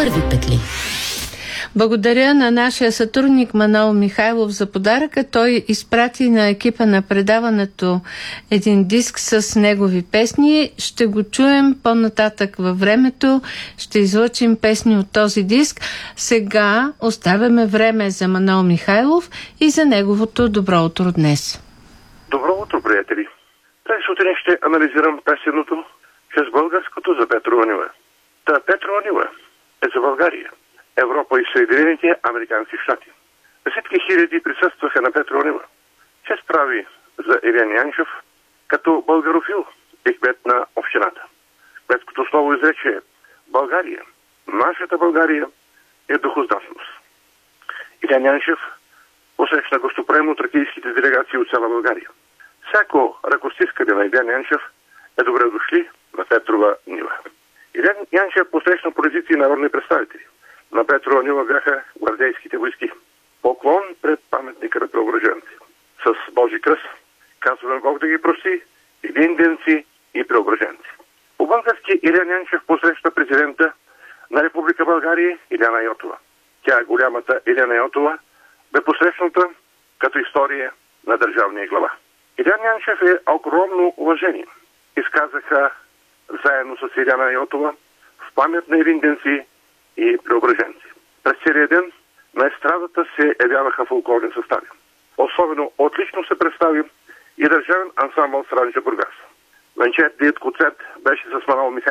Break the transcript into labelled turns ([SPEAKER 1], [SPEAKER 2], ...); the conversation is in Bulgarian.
[SPEAKER 1] първи петли.
[SPEAKER 2] Благодаря на нашия сътрудник Манол Михайлов за подаръка. Той изпрати на екипа на предаването един диск с негови песни. Ще го чуем по-нататък във времето. Ще излъчим песни от този диск. Сега оставяме време за Манол Михайлов и за неговото добро утро днес.
[SPEAKER 3] Добро утро, приятели! Тази сутрин ще анализирам песеното чрез българското за Петро Онила. Петро Онила е за България, Европа и Съединените американски щати. Десетки хиляди присъстваха на Петро Онила. Чест прави за Илиян Янчев като българофил и кмет на общината. Кметското слово изрече: България, нашата България е духоздатност. Илиян Янчев посрещна гостоприемно тракийските делегации от цяла България. Всяко ръкостискане на Илиян Янчев е добре дошли на Петрова нива. Илиян Янчев посрещна политици и народни представители. На Петрова нива бяха гвардейските войски. Поклон пред паметника на преображенци. С Божи кръст казваме Бог да ги прости, и винденци, и преображенци. По-български Илиян Янчев посреща президента на Република България Илияна Йотова. Тя, голямата Илияна Йотова, бе посрещната като история на държавния глава. Илиян Янчев е огромно уважение. Изказаха заедно с Илияна Йотова в памет на винденци и преображенци. През целия ден на естрадата се явяваха фолклорни състави. Особено отлично се представи и държавен ансамбъл Сранджа Бургас. Венчетният концерт беше с Манол Михайлов.